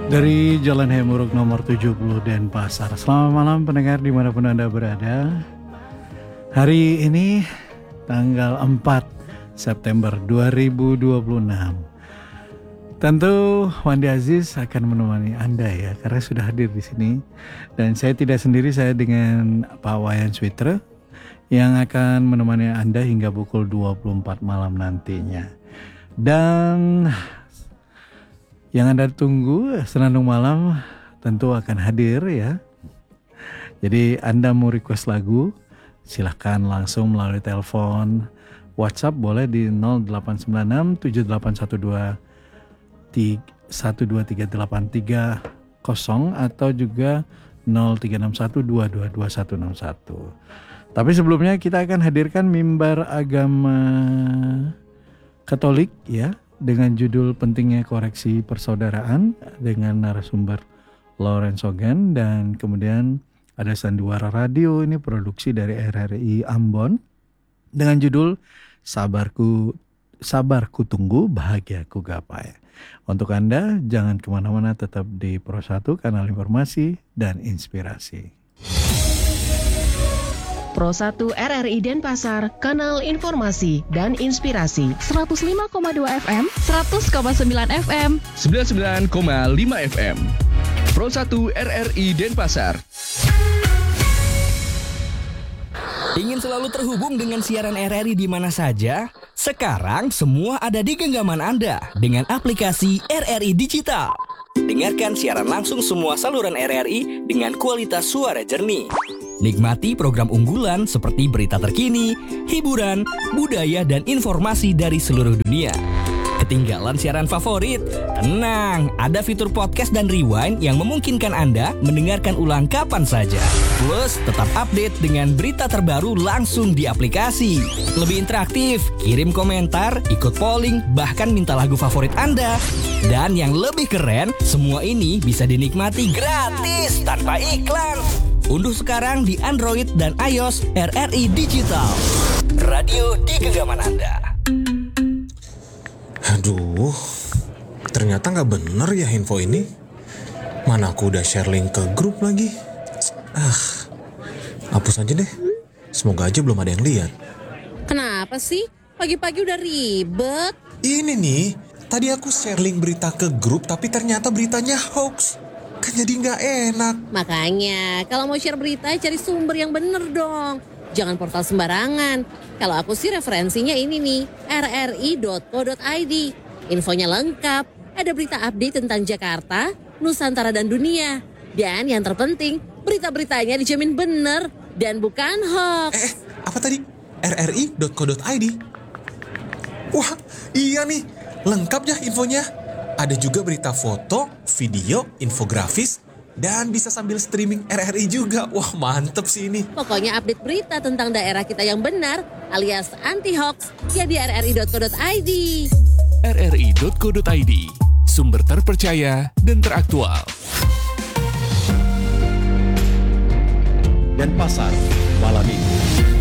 Dari Jalan Hemuruk nomor 70 Denpasar. Selamat malam pendengar dimanapun Anda berada. Hari ini tanggal 4 September 2026. Tentu Wandi Aziz akan menemani Anda ya, karena sudah hadir di sini. Dan saya tidak sendiri, saya dengan Pak Wayan Switra yang akan menemani Anda hingga pukul 24 malam nantinya. Dan yang Anda tunggu, Senandung Malam tentu akan hadir ya. Jadi Anda mau request lagu, silahkan langsung melalui telepon, WhatsApp boleh di 0896 7812 123830 atau juga 0361222161. Tapi sebelumnya kita akan hadirkan mimbar agama Katolik ya, dengan judul Pentingnya Koreksi Persaudaraan dengan narasumber Lawrence Hogan, dan kemudian ada Sandiwara Radio, ini produksi dari RRI Ambon dengan judul Sabarku Tunggu Bahagiaku Gapai. Untuk Anda jangan kemana-mana, tetap di Pro 1, kanal informasi dan inspirasi. Pro 1 RRI Denpasar, kanal informasi dan inspirasi. 105,2 FM, 100,9 FM, 99,5 FM. Pro 1 RRI Denpasar. Ingin selalu terhubung dengan siaran RRI di mana saja? Sekarang semua ada di genggaman Anda dengan aplikasi RRI Digital. Dengarkan siaran langsung semua saluran RRI dengan kualitas suara jernih. Nikmati program unggulan seperti berita terkini, hiburan, budaya, dan informasi dari seluruh dunia. Ketinggalan siaran favorit? Tenang, ada fitur podcast dan rewind yang memungkinkan Anda mendengarkan ulang kapan saja. Plus, tetap update dengan berita terbaru langsung di aplikasi. Lebih interaktif, kirim komentar, ikut polling, bahkan minta lagu favorit Anda. Dan yang lebih keren, semua ini bisa dinikmati gratis tanpa iklan. Unduh sekarang di Android dan iOS RRI Digital. Radio di genggaman Anda. Aduh, ternyata gak bener ya info ini. Mana aku udah share link ke grup lagi. Hapus aja deh. Semoga aja belum ada yang lihat. Kenapa sih? Pagi-pagi udah ribet. Ini nih, tadi aku share link berita ke grup tapi ternyata beritanya hoax. Kan jadi gak enak. Makanya, kalau mau share berita cari sumber yang bener dong. Jangan portal sembarangan. Kalau aku sih referensinya ini nih, rri.co.id. Infonya lengkap, ada berita update tentang Jakarta, Nusantara dan dunia. Dan yang terpenting, berita-beritanya dijamin bener dan bukan hoax. Apa tadi? rri.co.id? Wah, iya nih, lengkap ya infonya. Ada juga berita foto, video, infografis, dan bisa sambil streaming RRI juga. Wah, mantep sih ini. Pokoknya update berita tentang daerah kita yang benar alias anti-hoax ya di rri.co.id. rri.co.id, sumber terpercaya dan teraktual. Denpasar malam ini.